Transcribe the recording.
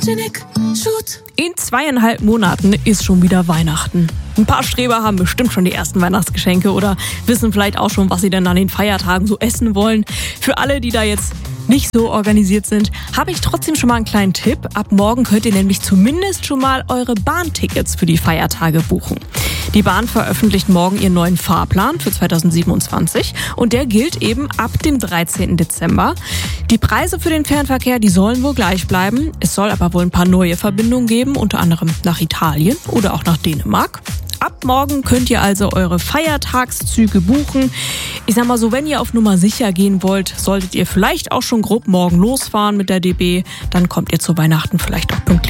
In 2,5 Monaten ist schon wieder Weihnachten. Ein paar Streber haben bestimmt schon die ersten Weihnachtsgeschenke oder wissen vielleicht auch schon, was sie denn an den Feiertagen so essen wollen. Für alle, die da jetzt nicht so organisiert sind, habe ich trotzdem schon mal einen kleinen Tipp. Ab morgen könnt ihr nämlich zumindest schon mal eure Bahntickets für die Feiertage buchen. Die Bahn veröffentlicht morgen ihren neuen Fahrplan für 2027 und der gilt eben ab dem 13. Dezember. Die Preise für den Fernverkehr, die sollen wohl gleich bleiben. Es soll aber wohl ein paar neue Verbindungen geben, unter anderem nach Italien oder auch nach Dänemark. Ab morgen könnt ihr also eure Feiertagszüge buchen. Ich sag mal so, wenn ihr auf Nummer sicher gehen wollt, solltet ihr vielleicht auch schon grob morgen losfahren mit der DB. Dann kommt ihr zu Weihnachten vielleicht auch pünktlich